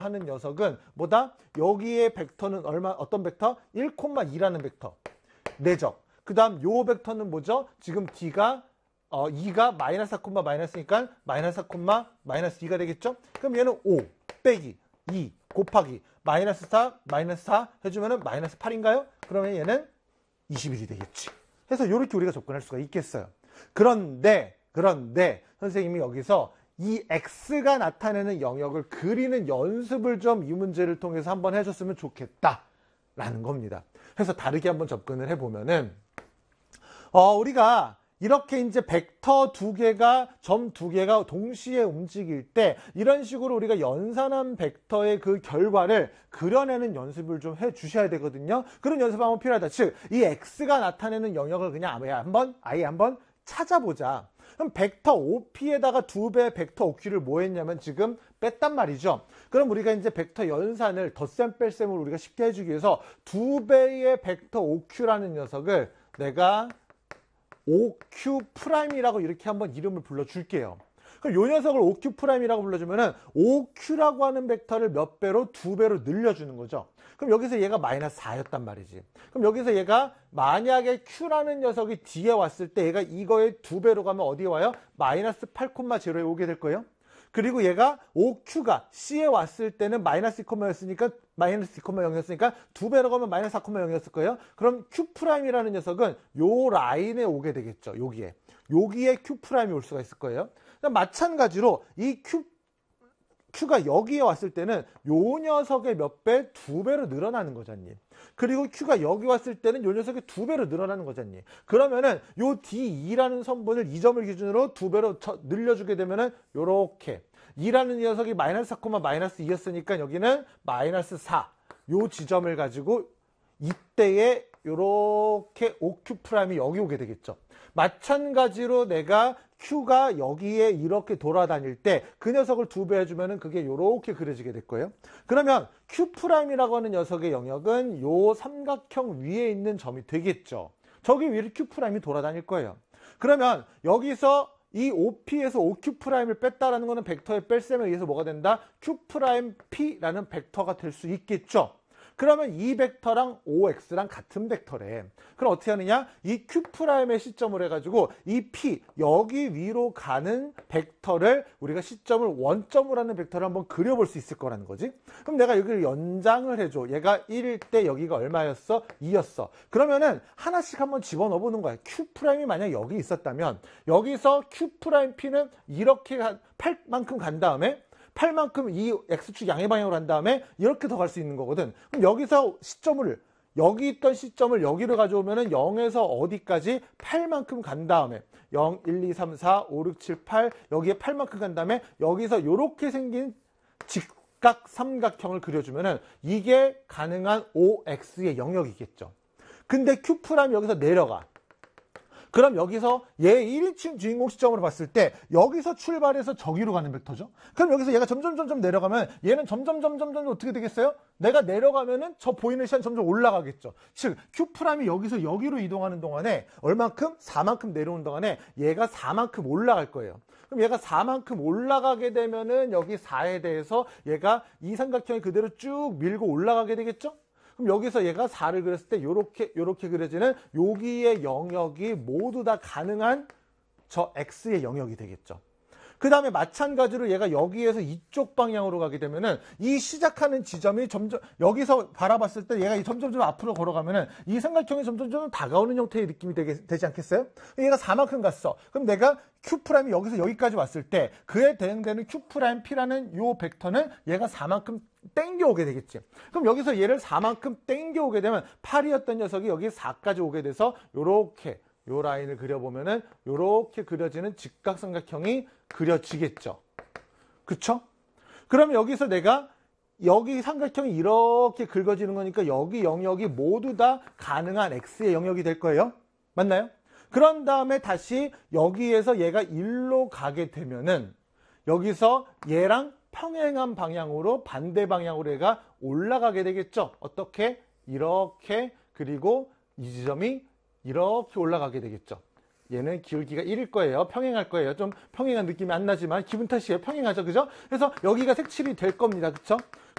하는 녀석은 뭐다? 여기에 벡터는 어떤 벡터? 1,2라는 벡터. 내적. 그 다음 요 벡터는 뭐죠? 지금 D가 2가 마이너스 4, 마이너스니까 마이너스 4, 마이너스 2가 되겠죠? 그럼 얘는 5 빼기 2 곱하기 마이너스 4, 마이너스 4 해주면은 마이너스 8인가요? 그러면 얘는 21이 되겠지. 그래서 이렇게 우리가 접근할 수가 있겠어요. 그런데 선생님이 여기서 이 x가 나타내는 영역을 그리는 연습을 좀 이 문제를 통해서 한번 해줬으면 좋겠다라는 겁니다. 그래서 다르게 한번 접근을 해보면은 우리가 이렇게 이제 벡터 두 개가, 점 두 개가 동시에 움직일 때 이런 식으로 우리가 연산한 벡터의 그 결과를 그려내는 연습을 좀 해 주셔야 되거든요. 그런 연습 한번 필요하다. 즉, 이 x가 나타내는 영역을 그냥 아예 한번 찾아보자. 그럼 벡터 OP에다가 2배의 벡터 OQ를 뭐 했냐면 지금 뺐단 말이죠. 그럼 우리가 이제 벡터 연산을 덧셈 뺄셈을 우리가 쉽게 해주기 위해서 2배의 벡터 OQ라는 녀석을 내가 OQ'이라고 이렇게 한번 이름을 불러줄게요. 그럼 이 녀석을 OQ'이라고 불러주면은 OQ라고 하는 벡터를 몇 배로? 2배로 늘려주는 거죠. 그럼 여기서 얘가 마이너스 4였단 말이지. 그럼 여기서 얘가 만약에 Q라는 녀석이 D에 왔을 때 얘가 이거의 2배로 가면 어디에 와요? 마이너스 8,0에 오게 될 거예요. 그리고 얘가 OQ가 C에 왔을 때는 마이너스 2,0였으니까 마이너스 2,0였으니까 2배로 가면 마이너스 4,0였을 거예요. 그럼 Q'이라는 녀석은 요 라인에 오게 되겠죠. 여기에 Q'이 올 수가 있을 거예요. 마찬가지로 이 Q가 여기에 왔을 때는 요 녀석의 몇 배? 2배로 늘어나는 거잖니. 그리고 Q가 여기 왔을 때는 요 녀석의 2배로 늘어나는 거잖니. 그러면은 요 D2라는 선분을 이 점을 기준으로 2배로 늘려주게 되면은 요렇게 2라는 녀석이 마이너스 4, 마이너스 2였으니까 여기는 마이너스 4. 요 지점을 가지고 이때에 요렇게 OQ'이 여기 오게 되겠죠. 마찬가지로 내가 Q가 여기에 이렇게 돌아다닐 때 그 녀석을 2배 해주면은 그게 이렇게 그려지게 될 거예요. 그러면 Q'이라고 하는 녀석의 영역은 요 삼각형 위에 있는 점이 되겠죠. 저기 위를 Q'이 돌아다닐 거예요. 그러면 여기서 이 OP에서 OQ'을 뺐다라는 거는 벡터의 뺄셈에 의해서 뭐가 된다? Q'P라는 벡터가 될 수 있겠죠. 그러면 이 벡터랑 OX랑 같은 벡터래. 그럼 어떻게 하느냐? 이 Q'의 시점을 해가지고 이 P, 여기 위로 가는 벡터를 우리가 시점을 원점으로 하는 벡터를 한번 그려볼 수 있을 거라는 거지. 그럼 내가 여기를 연장을 해줘. 얘가 1일 때 여기가 얼마였어? 2였어. 그러면은 하나씩 한번 집어넣어 보는 거야. Q'이 만약 여기 있었다면 여기서 Q'P는 이렇게 8만큼 간 다음에 8만큼 이 X축 양의 방향으로 한 다음에 이렇게 더 갈 수 있는 거거든. 그럼 여기서 여기 있던 시점을 여기로 가져오면은 0에서 어디까지? 8만큼 간 다음에 0, 1, 2, 3, 4, 5, 6, 7, 8 여기에 8만큼 간 다음에 여기서 이렇게 생긴 직각 삼각형을 그려주면은 이게 가능한 OX의 영역이겠죠. 근데 Q'이 여기서 내려가. 그럼 여기서 얘 1인칭 주인공 시점으로 봤을 때 여기서 출발해서 저기로 가는 벡터죠. 그럼 여기서 얘가 점점 내려가면 얘는 점점 어떻게 되겠어요? 내가 내려가면은 저 보이는 시간 점점 올라가겠죠. 즉 Q'이 여기서 여기로 이동하는 동안에 얼만큼? 4만큼 내려오는 동안에 얘가 4만큼 올라갈 거예요. 그럼 얘가 4만큼 올라가게 되면은 여기 4에 대해서 얘가 이 삼각형이 그대로 쭉 밀고 올라가게 되겠죠? 그럼 여기서 얘가 4를 그렸을 때 요렇게 그려지는 여기의 영역이 모두 다 가능한 저 X의 영역이 되겠죠. 그 다음에 마찬가지로 얘가 여기에서 이쪽 방향으로 가게 되면은 이 시작하는 지점이 점점 여기서 바라봤을 때 얘가 점점 앞으로 걸어가면은 이 삼각형이 점점 다가오는 형태의 느낌이 되지 않겠어요? 얘가 4만큼 갔어. 그럼 내가 Q'이 여기서 여기까지 왔을 때 그에 대응되는 Q'P라는 요 벡터는 얘가 4만큼 땡겨오게 되겠지. 그럼 여기서 얘를 4만큼 땡겨오게 되면 8이었던 녀석이 여기 4까지 오게 돼서 요렇게 요 라인을 그려보면은 요렇게 그려지는 직각삼각형이 그려지겠죠. 그쵸? 그러면 여기서 내가 여기 삼각형이 이렇게 긁어지는 거니까 여기 영역이 모두 다 가능한 X의 영역이 될 거예요. 맞나요? 그런 다음에 다시 여기에서 얘가 1로 가게 되면은 여기서 얘랑 평행한 방향으로 반대 방향으로 얘가 올라가게 되겠죠. 어떻게? 이렇게. 그리고 이 지점이 이렇게 올라가게 되겠죠. 얘는 기울기가 1일 거예요. 평행할 거예요. 좀 평행한 느낌이 안 나지만 기분 탓이에요. 평행하죠. 그죠? 그래서 여기가 색칠이 될 겁니다. 그쵸?